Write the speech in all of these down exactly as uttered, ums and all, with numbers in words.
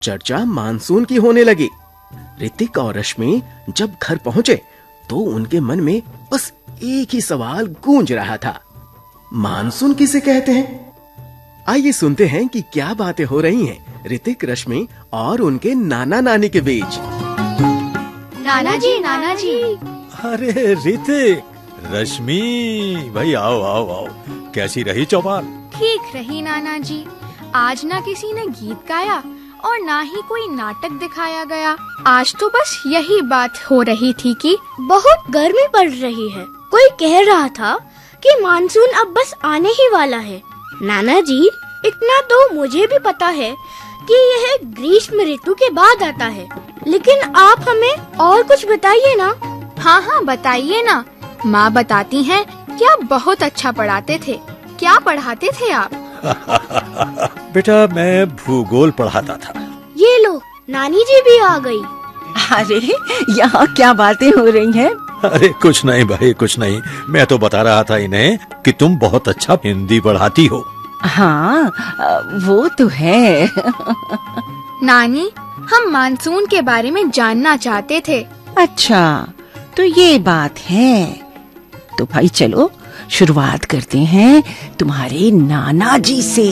चर्चा मानसून की होने लगी। ऋतिक और रश्मि जब घर पहुंचे तो उनके मन में बस एक ही सवाल गूंज रहा था, मानसून किसे कहते हैं? आइए सुनते हैं कि क्या बातें हो रही हैं ऋतिक, रश्मि और उनके नाना नानी के बीच। नाना जी, नाना जी। अरे ऋतिक, रश्मि, भाई आओ आओ आओ। कैसी रही चौपाल? ठीक रही नाना जी। आज ना किसी ने गीत गाया और ना ही कोई नाटक दिखाया गया। आज तो बस यही बात हो रही थी कि बहुत गर्मी पड़ रही है। कोई कह रहा था कि मानसून अब बस आने ही वाला है। नाना जी, इतना तो मुझे भी पता है कि यह ग्रीष्म ऋतु के बाद आता है, लेकिन आप हमें और कुछ बताइए ना। हाँ हाँ बताइए ना, माँ बताती हैं कि आप बहुत अच्छा पढ़ाते थे। क्या पढ़ाते थे आप? बेटा मैं भूगोल पढ़ाता था। ये लो, नानी जी भी आ गई। अरे यहाँ क्या बातें हो रही हैं? अरे कुछ नहीं भाई, कुछ नहीं। मैं तो बता रहा था इन्हें कि तुम बहुत अच्छा हिंदी पढ़ाती हो। हाँ वो तो है। नानी, हम मानसून के बारे में जानना चाहते थे। अच्छा तो ये बात है। तो भाई चलो शुरुआत करते हैं तुम्हारे नाना जी से।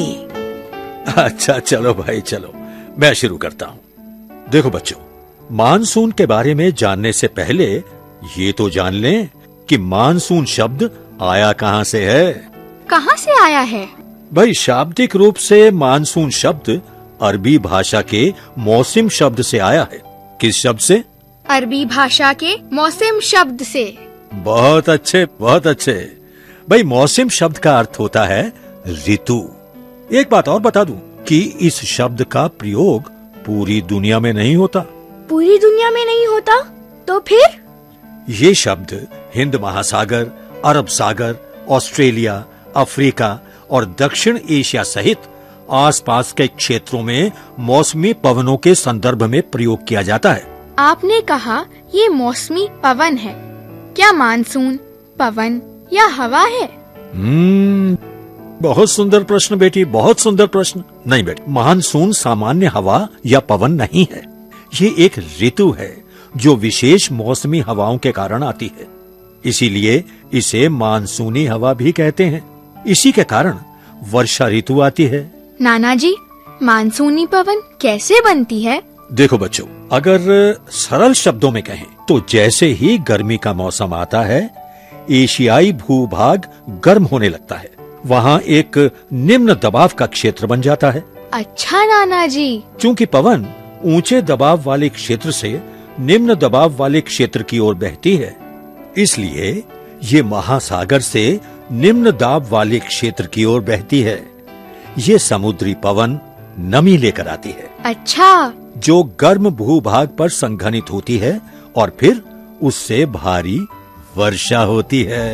अच्छा चलो भाई चलो, मैं शुरू करता हूँ। देखो बच्चों, मानसून के बारे में जानने से पहले ये तो जान लें कि मानसून शब्द आया कहाँ से है। कहाँ से आया है? भाई शाब्दिक रूप से मानसून शब्द अरबी भाषा के मौसम शब्द से आया है। किस शब्द से? अरबी भाषा के मौसम शब्द से। बहुत अच्छे, बहुत अच्छे। भाई मौसम शब्द का अर्थ होता है ऋतु। एक बात और बता दूं कि इस शब्द का प्रयोग पूरी दुनिया में नहीं होता। पूरी दुनिया में नहीं होता? तो फिर? ये शब्द हिंद महासागर, अरब सागर, ऑस्ट्रेलिया, अफ्रीका और दक्षिण एशिया सहित आसपास के क्षेत्रों में मौसमी पवनों के संदर्भ में प्रयोग किया जाता है। आपने कहा ये मौसमी पवन है। क्या मानसून पवन या हवा है? हम्म, बहुत सुंदर प्रश्न बेटी, बहुत सुंदर प्रश्न। नहीं बेटी, मानसून सामान्य हवा या पवन नहीं है। ये एक ऋतु है जो विशेष मौसमी हवाओं के कारण आती है। इसीलिए इसे मानसूनी हवा भी कहते हैं। इसी के कारण वर्षा ऋतु आती है। नाना जी, मानसूनी पवन कैसे बनती है? देखो बच्चों, अगर सरल शब्दों में कहें तो जैसे ही गर्मी का मौसम आता है, एशियाई भूभाग गर्म होने लगता है। वहाँ एक निम्न दबाव का क्षेत्र बन जाता है। अच्छा नाना जी। चूंकि पवन ऊंचे दबाव वाले क्षेत्र से निम्न दबाव वाले क्षेत्र की ओर बहती है, इसलिए ये महासागर से निम्न दाब वाले क्षेत्र की ओर बहती है। ये समुद्री पवन नमी लेकर आती है। अच्छा। जो गर्म भूभाग पर संघनित होती है और फिर उससे भारी वर्षा होती है।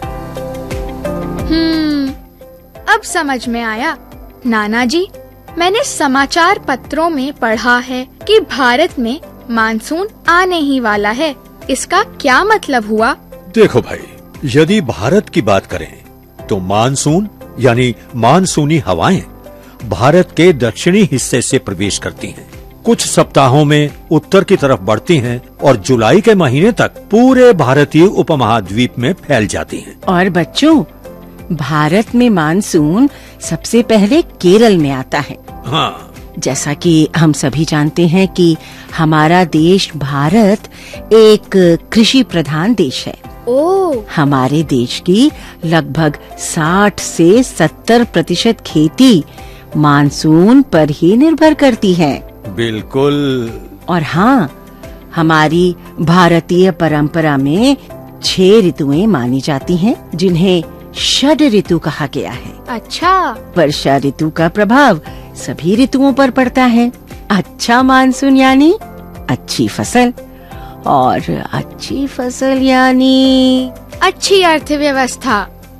हम्म, अब समझ में आया। नाना जी, मैंने समाचार पत्रों में पढ़ा है कि भारत में मानसून आने ही वाला है। इसका क्या मतलब हुआ? देखो भाई, यदि भारत की बात करें तो मानसून यानी मानसूनी हवाएं भारत के दक्षिणी हिस्से से प्रवेश करती हैं। कुछ सप्ताहों में उत्तर की तरफ बढ़ती हैं और जुलाई के महीने तक पूरे भारतीय उपमहाद्वीप में फैल जाती हैं। और बच्चों, भारत में मानसून सबसे पहले केरल में आता है। हाँ, जैसा कि हम सभी जानते हैं कि हमारा देश भारत एक कृषि प्रधान देश है। ओ, हमारे देश की लगभग साठ से सत्तर प्रतिशत खेती मानसून पर ही निर्भर करती है। बिल्कुल। और हाँ, हमारी भारतीय परंपरा में छह ऋतुएं मानी जाती हैं, जिन्हें षड ऋतु कहा गया है। अच्छा। वर्षा ऋतु का प्रभाव सभी ऋतुओं पर पड़ता है। अच्छा मानसून यानी अच्छी फसल, और अच्छी फसल यानी अच्छी अर्थव्यवस्था।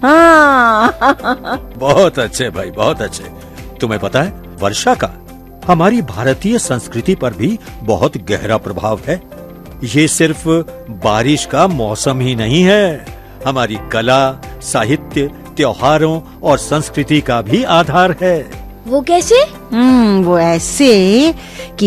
हाँ। बहुत अच्छे भाई, बहुत अच्छे। तुम्हें पता है, वर्षा का हमारी भारतीय संस्कृति पर भी बहुत गहरा प्रभाव है। ये सिर्फ बारिश का मौसम ही नहीं है, हमारी कला, साहित्य, त्योहारों और संस्कृति का भी आधार है। वो कैसे? हम्म वो ऐसे कि